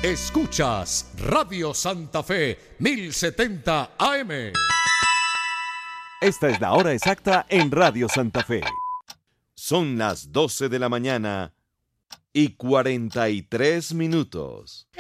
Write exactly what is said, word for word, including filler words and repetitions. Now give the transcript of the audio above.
Escuchas Radio Santa Fe mil setenta A M. Esta es la hora exacta en Radio Santa Fe. Son las doce de la mañana y cuarenta y tres minutos.